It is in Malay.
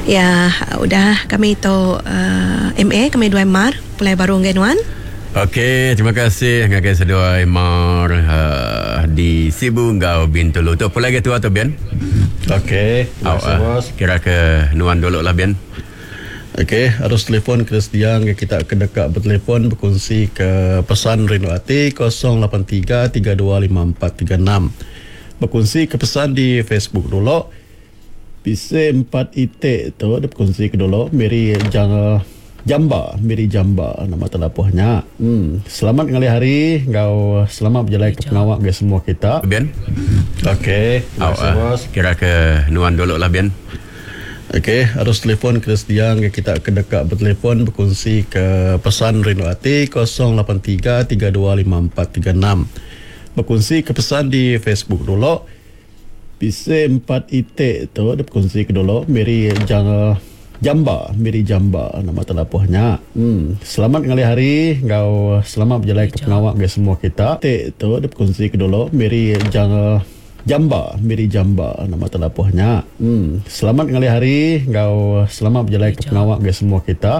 Ya, udah kami itu MA, kami dua Mar, Pulai Baru Ngenuan. Okey, terima kasih ngagai sedua Mar di Sibu Ngau Bintulu. Tu apa lagi tu atau Bian? Okey, kira ke Nuan dulu lah Bian. Okey, harus telefon ke sediang kita akan dekat bertelefon berkongsi ke pesan Rindu Hati 083-325436. Berkongsi ke pesan di Facebook dulu. Bisa 4 itik tu dia berkongsi ke dulu Miri Jamba nama teleponnya. Selamat ngali hari kau, selamat berjalan ke pengawak ke semua kita. Bian. Okey, kira ke Nuan dulu lah Bian. Okey, harus telefon ke sediang kita akan dekat bertelefon berkongsi ke pesan Rindu Hati 083-325436. Berkongsi ke pesan di Facebook dulu. Bisa 4 itik tu dia berkongsi ke dulu Miri Jamba nama teleponnya. Selamat ngali hari kau, selamat berjalan ke pengawak ke semua kita. Itik tu dia berkongsi ke dulu Miri Jamba nama teleponnya. Selamat ngali hari kau, selamat berjalan ke pengawak ke semua kita.